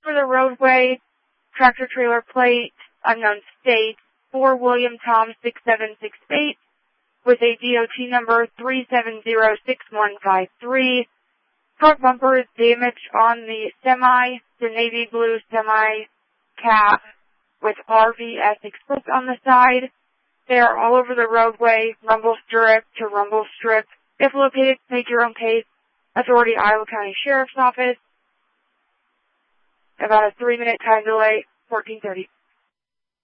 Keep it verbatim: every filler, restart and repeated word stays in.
for the roadway, tractor trailer plate, unknown state, for William Tom six seven six eight, with a D O T number three seven zero six one five three. Front bumper is damaged on the semi, the navy blue semi cab with R V S Express on the side. They are all over the roadway, rumble strip to rumble strip. If located, make your own case. Authority, Iowa County Sheriff's Office. About a three minute time delay, fourteen thirty.